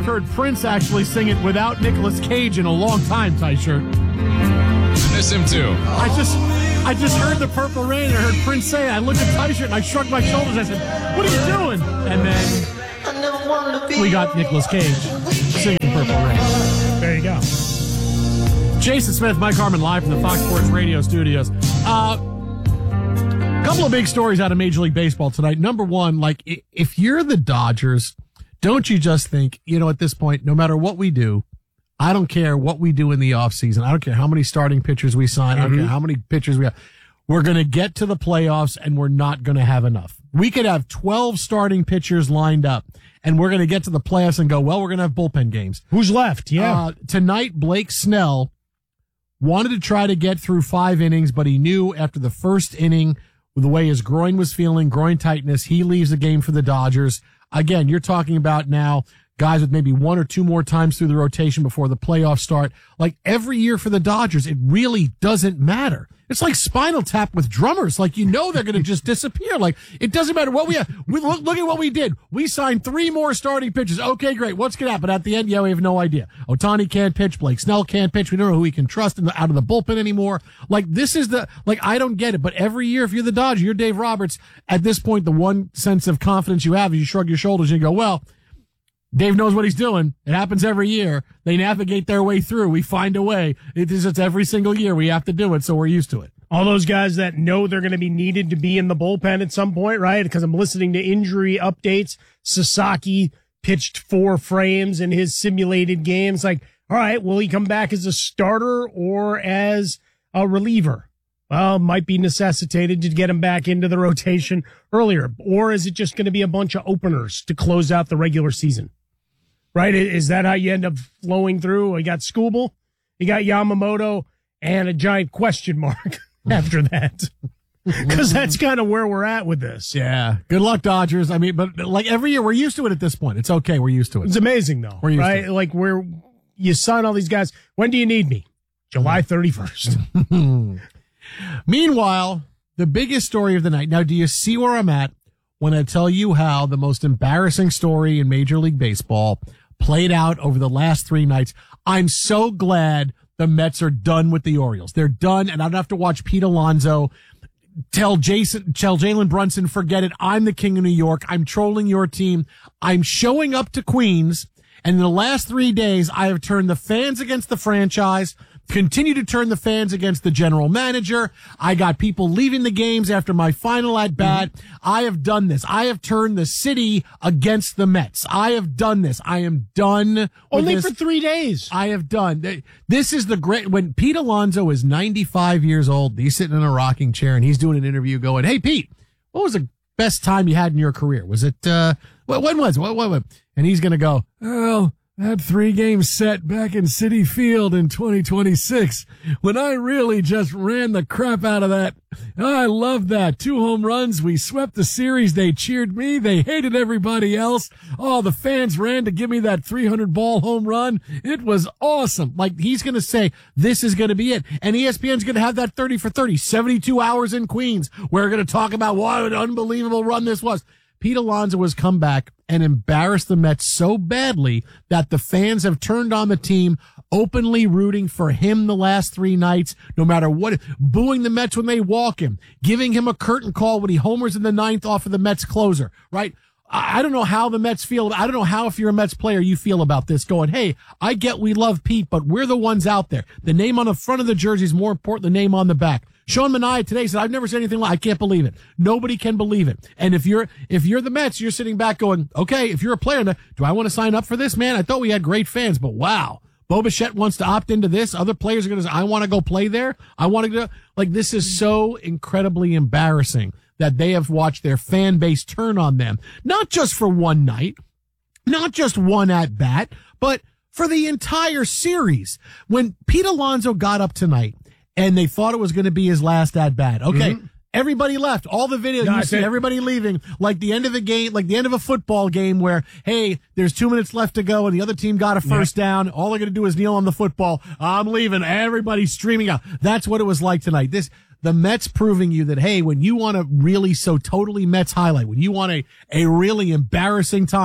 I've heard Prince actually sing it without Nicolas Cage in a long time, Tyshirt. I miss him too. I just heard the Purple Rain. I heard Prince say it. I looked at Tyshirt and I shrugged my shoulders. I said, what are you doing? And then we got Nicolas Cage singing Purple Rain. There you go. Jason Smith, Mike Harmon, live from the Fox Sports Radio studios. Couple of big stories out of Major League Baseball tonight. Number one, like, if you're the Dodgers, don't you just think, at this point, no matter what we do, I don't care what we do in the offseason. I don't care how many starting pitchers we sign. I don't care how many pitchers we have. We're going to get to the playoffs and we're not going to have enough. We could have 12 starting pitchers lined up and we're going to get to the playoffs and go, well, we're going to have bullpen games. Who's left? Yeah. Tonight, Blake Snell wanted to try to get through 5 innings, but he knew after the first inning, with the way his groin was feeling, groin tightness, he leaves the game for the Dodgers. Again, you're talking about now guys with maybe 1 or 2 more times through the rotation before the playoffs start. Like every year for the Dodgers, it really doesn't matter. It's like Spinal Tap with drummers. Like, they're going to just disappear. Like, it doesn't matter what we have. Look at what we did. We signed 3 more starting pitchers. Okay, great. What's going to happen? At the end, we have no idea. Ohtani can't pitch. Blake Snell can't pitch. We don't know who we can trust out of the bullpen anymore. Like, this is I don't get it. But every year, if you're the Dodgers, you're Dave Roberts. At this point, the one sense of confidence you have is you shrug your shoulders and you go, well, Dave knows what he's doing. It happens every year. They navigate their way through. We find a way. It's every single year we have to do it, so we're used to it. All those guys that know they're going to be needed to be in the bullpen at some point, right? Because I'm listening to injury updates. Sasaki pitched 4 frames in his simulated games. Like, all right, will he come back as a starter or as a reliever? Well, might be necessitated to get him back into the rotation earlier. Or is it just going to be a bunch of openers to close out the regular season? Right? Is that how you end up flowing through? You got Skubal, you got Yamamoto, and a giant question mark after that. Because that's kind of where we're at with this. Yeah. Good luck, Dodgers. I mean, but like every year, we're used to it at this point. It's okay. We're used to it. It's amazing, though. We're used right? to it. Like, you sign all these guys. When do you need me? July 31st. Meanwhile, the biggest story of the night. Now, do you see where I'm at when I tell you how the most embarrassing story in Major League Baseball played out over the last 3 nights? I'm so glad the Mets are done with the Orioles. They're done, and I don't have to watch Pete Alonso tell Jalen Brunson, forget it. I'm the king of New York. I'm trolling your team. I'm showing up to Queens, and in the last 3 days, I have turned the fans against the franchise, continue to turn the fans against the general manager. I got people leaving the games after my final at bat. I have done this. I have turned the city against the Mets. I have done this. I am done with Only this. for 3 days. I have done. This is the great, when Pete Alonso is 95 years old, he's sitting in a rocking chair and he's doing an interview going, hey, Pete, what was the best time you had in your career? Was it, when was it? What? And he's going to go, oh, I had 3 games set back in Citi Field in 2026 when I really just ran the crap out of that. I loved that. 2 home runs. We swept the series. They cheered me. They hated everybody else. Oh, the fans ran to give me that 300-ball home run. It was awesome. Like, he's going to say, this is going to be it. And ESPN's going to have that 30 for 30, 72 hours in Queens. We're going to talk about what an unbelievable run this was. Pete Alonso has come back and embarrassed the Mets so badly that the fans have turned on the team, openly rooting for him the last 3 nights, no matter what, booing the Mets when they walk him, giving him a curtain call when he homers in the 9th off of the Mets closer, right? I don't know how the Mets feel. I don't know how, if you're a Mets player, you feel about this going, hey, I get we love Pete, but we're the ones out there. The name on the front of the jersey is more important than the name on the back. Sean Manaea today said, I've never said anything like, I can't believe it. Nobody can believe it. And if you're the Mets, you're sitting back going, okay, if you're a player, do I want to sign up for this, man? I thought we had great fans, but wow. Bo Bichette wants to opt into this. Other players are going to say, I want to go play there. I want to go. Like, this is so incredibly embarrassing that they have watched their fan base turn on them. Not just for one night, not just one at bat, but for the entire series. When Pete Alonso got up tonight, and they thought it was going to be his last at bat. Okay. Everybody left. All the videos, you see everybody leaving, like the end of a game, like the end of a football game where, hey, there's 2 minutes left to go and the other team got a first down. All they're going to do is kneel on the football. I'm leaving. Everybody's streaming out. That's what it was like tonight. The Mets proving you that, hey, when you want a really so totally Mets highlight, when you want a really embarrassing time,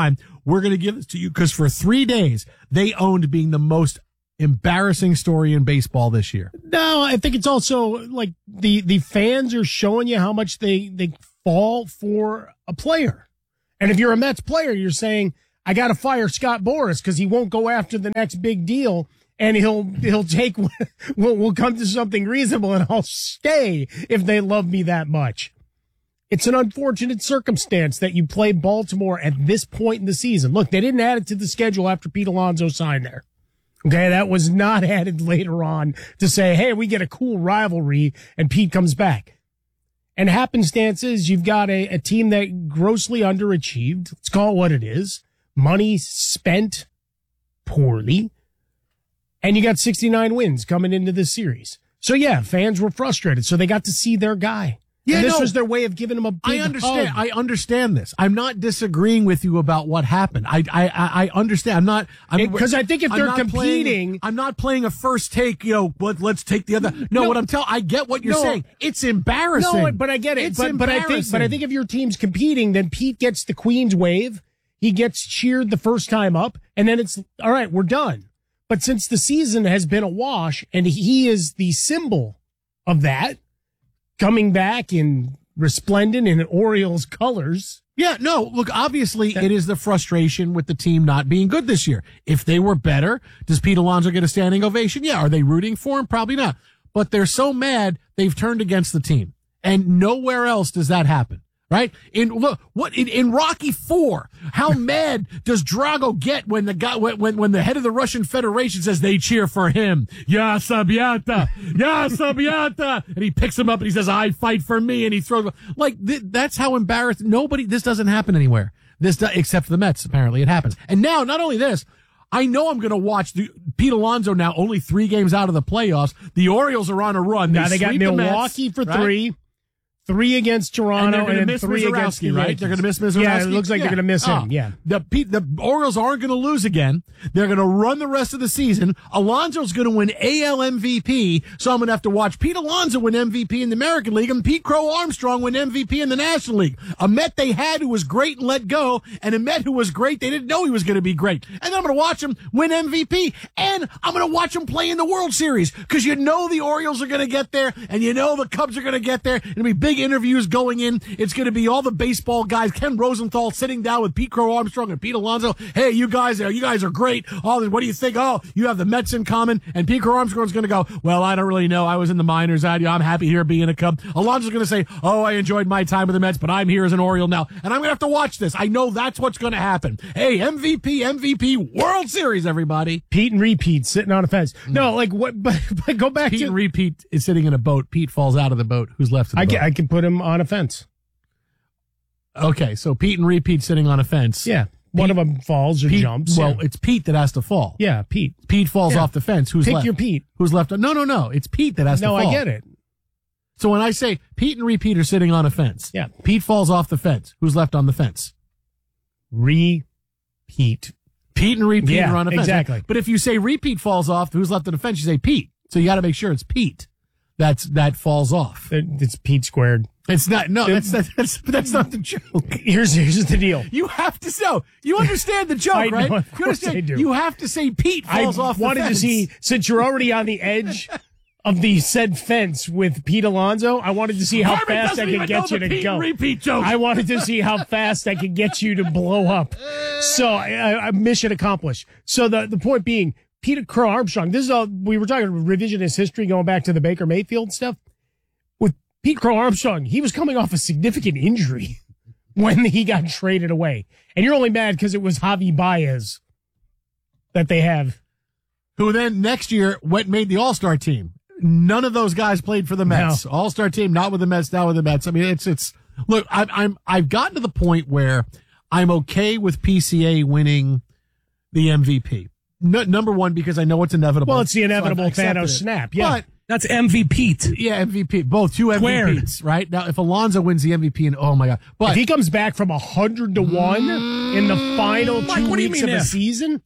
we're going to give this to you because for 3 days they owned being the most embarrassing story in baseball this year. No, I think it's also like the fans are showing you how much they fall for a player. And if you're a Mets player, you're saying, I got to fire Scott Boras because he won't go after the next big deal. And he'll take, we'll come to something reasonable and I'll stay if they love me that much. It's an unfortunate circumstance that you play Baltimore at this point in the season. Look, they didn't add it to the schedule after Pete Alonso signed there. Okay, that was not added later on to say, hey, we get a cool rivalry and Pete comes back. And happenstance is you've got a team that grossly underachieved. Let's call it what it is. Money spent poorly. And you got 69 wins coming into this series. So yeah, fans were frustrated. So they got to see their guy. Yeah, and this was their way of giving him a big hug. I understand this. I'm not disagreeing with you about what happened. I understand. Because I think if they're competing, I'm not playing a first take. Let's take the other. No, what I'm telling, I get what you're saying. It's embarrassing. No, but I get it. It's but I think if your team's competing, then Pete gets the Queen's wave. He gets cheered the first time up, and then it's all right. We're done. But since the season has been a wash, and he is the symbol of that, coming back in resplendent in Orioles colors. Yeah, no, look, obviously it is the frustration with the team not being good this year. If they were better, does Pete Alonso get a standing ovation? Yeah. Are they rooting for him? Probably not. But they're so mad they've turned against the team. And nowhere else does that happen. Right? In Rocky IV, how mad does Drago get when the guy, when the head of the Russian Federation says they cheer for him? Ya Sabiata! Ya Sabiata! And he picks him up and he says, I fight for me. And he throws, that's how embarrassed. This doesn't happen anywhere. Except for the Mets, apparently it happens. And now, not only this, I know I'm going to watch Pete Alonso now only 3 games out of the playoffs. The Orioles are on a run. Now they got Milwaukee for 3. 3 against Toronto and then 3 against the right? They're going to miss Mizorowski. Yeah, it looks like they're going to miss him. Yeah. The Orioles aren't going to lose again. They're going to run the rest of the season. Alonso's going to win AL MVP, so I'm going to have to watch Pete Alonso win MVP in the American League and Pete Crow Armstrong win MVP in the National League. A Met they had who was great and let go, and a Met who was great, they didn't know he was going to be great. And then I'm going to watch him win MVP, and I'm going to watch him play in the World Series, because you know the Orioles are going to get there, and you know the Cubs are going to get there. It'll be big interviews going in. It's going to be all the baseball guys. Ken Rosenthal sitting down with Pete Crow Armstrong and Pete Alonso. Hey, you guys are great. What do you think? Oh, you have the Mets in common. And Pete Crow Armstrong's going to go, well, I don't really know. I was in the minors. I'm happy here being a Cub. Alonso's going to say, oh, I enjoyed my time with the Mets, but I'm here as an Oriole now. And I'm going to have to watch this. I know that's what's going to happen. Hey, MVP, World Series, everybody. Pete and repeat sitting on a fence. No, like what? But go back Pete and repeat is sitting in a boat. Pete falls out of the boat. Who's left in the boat? I can put him on a fence. Okay, so Pete and repeat sitting on a fence. Yeah. One of them falls or jumps. Well, it's Pete that has to fall. Yeah, Pete. Pete falls off the fence. Who's left? Pick your Pete. Who's left? No. It's Pete that has to fall. No, I get it. So when I say Pete and repeat are sitting on a fence, Pete falls off the fence. Who's left on the fence? Repeat. Pete and repeat are on a fence. Exactly. But if you say repeat falls off, who's left on the fence? You say Pete. So you got to make sure it's Pete that falls off. It's Pete squared. It's not. No, that's not the joke. Here's the deal. You have to know. You understand the joke, right? Know, of course I do. You have to say Pete falls off the fence. I wanted to see, since you're already on the edge of the said fence with Pete Alonso, I wanted to see how fast I could get you to go. Repeat joke. I wanted to see how fast I could get you to blow up. So I mission accomplished. So the point being, Peter Crow Armstrong, this is all, we were talking revisionist history going back to the Baker Mayfield stuff. With Pete Crow Armstrong, he was coming off a significant injury when he got traded away. And you're only mad because it was Javi Baez that they have. Who then next year made the All-Star team. None of those guys played for the Mets. No. All-Star team, not with the Mets, now with the Mets. I mean, it's, look, I've gotten to the point where I'm okay with PCA winning the MVP. Number one, because I know it's inevitable. Well, it's the inevitable Thanos snap. Yeah. But that's MVP. Yeah, MVP. Both 2 MVPs, right? Now, if Alonso wins the MVP, and oh my God. But if he comes back from 100-1 in the final 2 weeks of the season,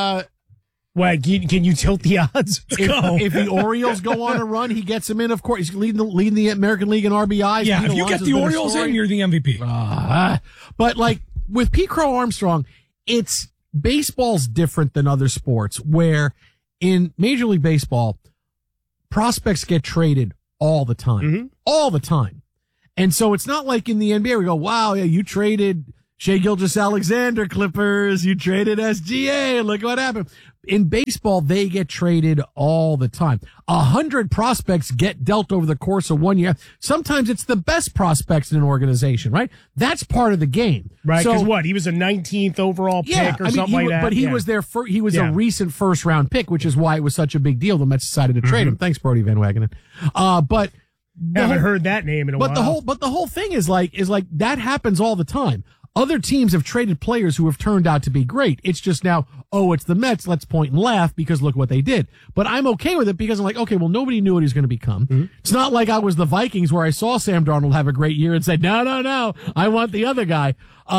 what, can you tilt the odds? If the Orioles go on a run, he gets him in, of course. He's leading the American League in RBIs. Yeah, if you get the Orioles in, you're the MVP. But like with Pete Crow Armstrong, it's baseball's different than other sports where in Major League Baseball, prospects get traded all the time, all the time. And so it's not like in the NBA we go, wow, yeah, you traded Shea Gilgeous-Alexander Clippers, you traded SGA, look what happened. In baseball, they get traded all the time. 100 prospects get dealt over the course of 1 year. Sometimes it's the best prospects in an organization, right? That's part of the game. Right, because so, he was a 19th overall pick or something like that. But he was he was a recent first round pick, which is why it was such a big deal. The Mets decided to trade him. Thanks, Brody Van Wagenen. But haven't heard that name in a while. But the whole thing is like that happens all the time. Other teams have traded players who have turned out to be great. It's just now, it's the Mets. Let's point and laugh because look what they did. But I'm okay with it because I'm like, okay, well, nobody knew what he was going to become. It's not like I was the Vikings where I saw Sam Darnold have a great year and said, no, I want the other guy.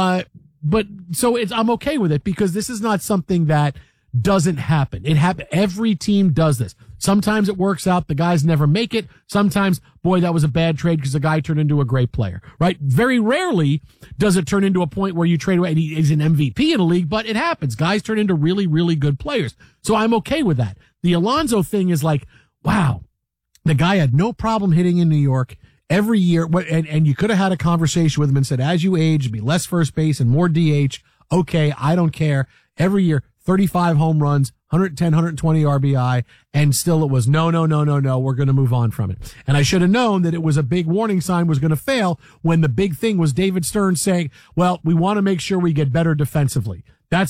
But so I'm okay with it because this is not something that doesn't happen. Every team does this. Sometimes it works out. The guys never make it. Sometimes, boy, that was a bad trade because the guy turned into a great player, right? Very rarely does it turn into a point where you trade away and he's an MVP in a league, but it happens. Guys turn into really, really good players. So I'm okay with that. The Alonso thing is like, wow, the guy had no problem hitting in New York every year. And you could have had a conversation with him and said, as you age, it'd be less first base and more DH. Okay. I don't care. Every year, 35 home runs, 110, 120 RBI, and still it was no, we're going to move on from it. And I should have known that it was a big warning sign was going to fail when the big thing was David Stern saying, well, we want to make sure we get better defensively.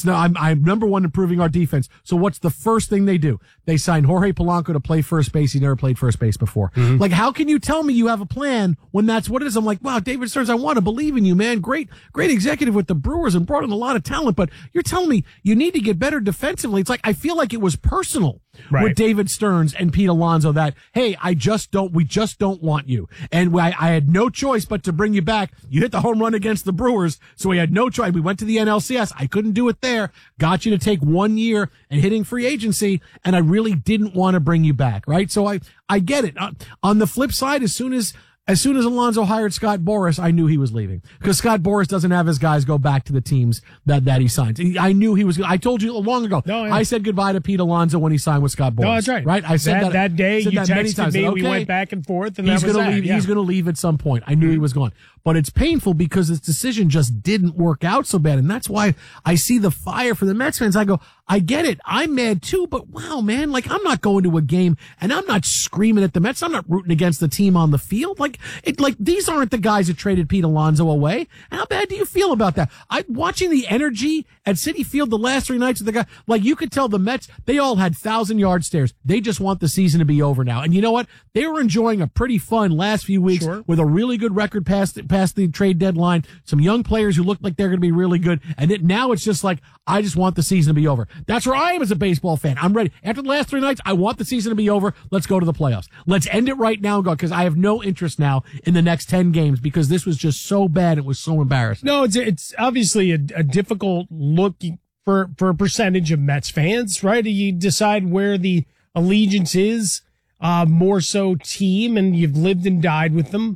I'm number one improving our defense. So what's the first thing they do? They sign Jorge Polanco to play first base. He never played first base before. Like, how can you tell me you have a plan when that's what it is? I'm like, wow, David Stearns, I want to believe in you, man. Great executive with the Brewers and brought in a lot of talent, but you're telling me you need to get better defensively. It's like, I feel like it was personal with David Stearns and Pete Alonso that, hey, we just don't want you. And I had no choice but to bring you back. You hit the home run against the Brewers. So we had no choice. We went to the NLCS. I couldn't do it there. Got you to take 1 year and hitting free agency. And I really didn't want to bring you back. Right. So I get it. On the flip side, as soon as Alonso hired Scott Boras, I knew he was leaving because Scott Boras doesn't have his guys go back to the teams that he signs. I knew he was. I told you long ago. I said goodbye to Pete Alonso when he signed with Scott Boras. No, that's right. Right. I said that day. You texted me. Okay, we went back and forth, and he's going to leave. Yeah. He's going to leave at some point. I knew he was gone. But it's painful because his decision just didn't work out so bad. And that's why I see the fire for the Mets fans. I go, I get it. I'm mad too, but wow, man, like I'm not going to a game and I'm not screaming at the Mets. I'm not rooting against the team on the field. Like these aren't the guys that traded Pete Alonso away. How bad do you feel about that? Watching the energy at Citi Field the last 3 nights of the guy, like you could tell the Mets, they all had 1,000-yard stares. They just want the season to be over now. And you know what? They were enjoying a pretty fun last few weeks with a really good record past the trade deadline. Some young players who looked like they're going to be really good. And now it's just like, I just want the season to be over. That's where I am as a baseball fan. I'm ready. After the last 3 nights, I want the season to be over. Let's go to the playoffs. Let's end it right now and go because I have no interest now in the next 10 games because this was just so bad. It was so embarrassing. No, it's obviously a difficult look for a percentage of Mets fans, right? You decide where the allegiance is, more so team, and you've lived and died with them.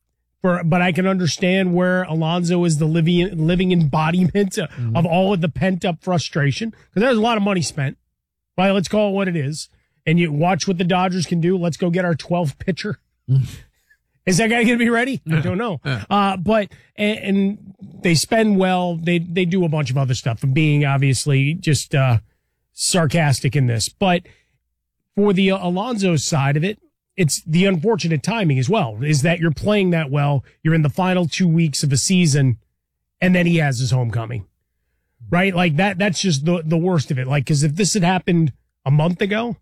But I can understand where Alonso is the living embodiment of all of the pent up frustration because there's a lot of money spent. Right, let's call it what it is. And you watch what the Dodgers can do. Let's go get our 12th pitcher. Is that guy going to be ready? I don't know. But they spend well. They do a bunch of other stuff. I'm being obviously just sarcastic in this, but for the Alonso side of it, it's the unfortunate timing as well, is that you're playing that well. You're in the final 2 weeks of a season and then he has his homecoming, right? Like that's just the worst of it. Like, cause if this had happened a month ago,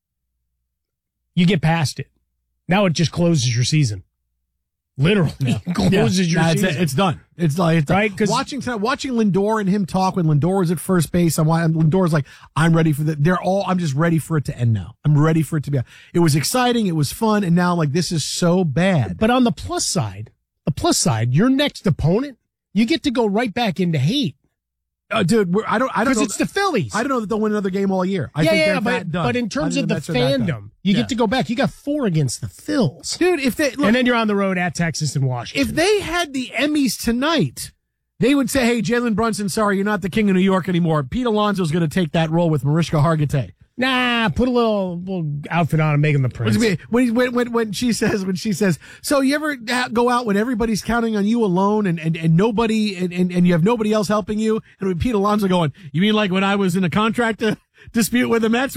you get past it. Now it just closes your season. Literally closes your season. It's done. It's done. Right? Cause watching Lindor and him talk when Lindor was at first base, Lindor's like, I'm ready for I'm just ready for it to end now. I'm ready for it to be. It was exciting. It was fun. And now like, this is so bad. But on the plus side, your next opponent, you get to go right back into hate. Dude, I don't know. Because it's the Phillies. I don't know that they'll win another game all year. I think they're that done. But in terms of the fandom, you get to go back. You got 4 against the Phils. Dude, and then you're on the road at Texas and Washington. If they had the Emmys tonight, They would say, hey, Jalen Brunson, sorry, you're not the king of New York anymore. Pete Alonso's going to take that role with Mariska Hargitay. Nah, put a little outfit on and make him the prince. When she says, so you ever go out when everybody's counting on you alone and nobody, and you have nobody else helping you? And with Pete Alonso going, you mean like when I was in a contract dispute with the Mets?